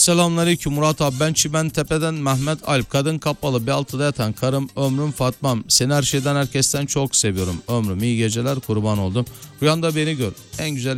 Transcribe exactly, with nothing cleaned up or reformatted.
Selamünaleyküm Murat abi, ben Çimentepe'den Mehmet Alp. Kadın kapalı bir altıda yatan karım ömrüm Fatmam. Seni her şeyden herkesten çok seviyorum. Ömrüm iyi geceler, kurban oldum. Rüyanda beni gör. En güzel